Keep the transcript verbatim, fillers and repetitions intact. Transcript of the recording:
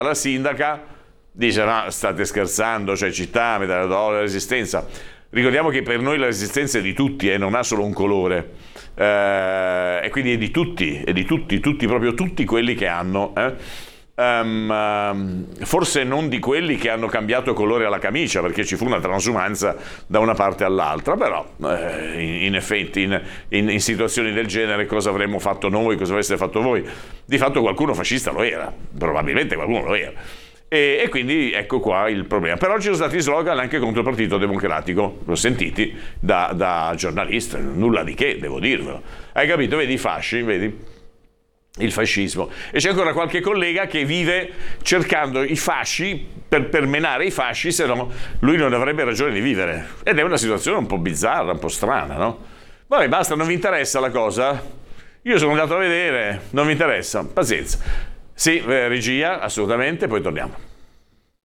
La sindaca dice: no, state scherzando, cioè città, medaglia d'oro, la resistenza. Ricordiamo che per noi la resistenza è di tutti e eh, non ha solo un colore, eh, e quindi è di tutti, è di tutti, tutti, proprio tutti quelli che hanno, eh, um, forse non di quelli che hanno cambiato colore alla camicia, perché ci fu una transumanza da una parte all'altra, però eh, in, in effetti in, in, in situazioni del genere cosa avremmo fatto noi, cosa avreste fatto voi? Di fatto qualcuno fascista lo era, probabilmente qualcuno lo era. E, e quindi ecco qua il problema. Però ci sono stati slogan anche contro il Partito Democratico, l'ho sentiti da, da giornalista, nulla di che, devo dirvelo. Hai capito? Vedi i fasci, vedi? Il fascismo. E c'è ancora qualche collega che vive cercando i fasci per, per menare i fasci, se no lui non avrebbe ragione di vivere. Ed è una situazione un po' bizzarra, un po' strana, no? Vabbè, basta, non vi interessa la cosa? Io sono andato a vedere, non vi interessa, pazienza. Sì, eh, regia, assolutamente, poi torniamo.